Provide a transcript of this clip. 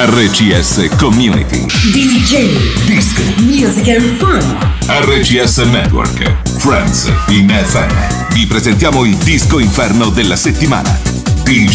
RCS Community. DJ. Disco. Music and Fun. RCS Network. Friends in FM. Vi presentiamo il disco inferno della settimana. DJ